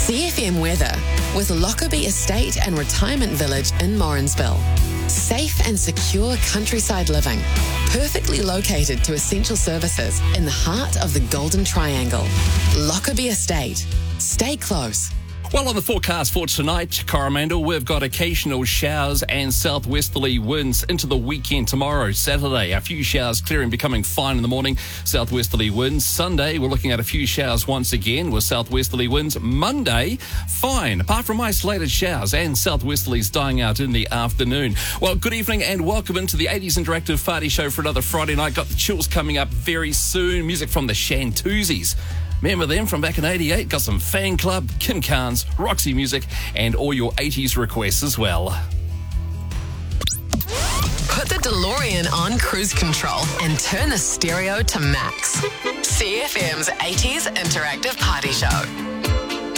CFM weather with Lockerbie Estate and Retirement Village in Morrinsville. Safe and secure countryside living, perfectly located to essential services in the heart of the Golden Triangle. Lockerbie Estate. Stay close. Well, on the forecast for tonight, Coromandel, we've got occasional showers and southwesterly winds into the weekend tomorrow, Saturday. A few showers clearing, becoming fine in the morning, southwesterly winds. Sunday, we're looking at a few showers once again with southwesterly winds. Monday, fine, apart from isolated showers and southwesterlies dying out in the afternoon. Well, good evening and welcome into the 80s Interactive Party Show for another Friday night. Got the chills coming up very soon. Music from the Shantuzis. Remember them from back in 88? Got some Fan Club, Kim Carnes, Roxy Music, and all your 80s requests as well. Put the DeLorean on cruise control and turn the stereo to max. CFM's 80s Interactive Party Show.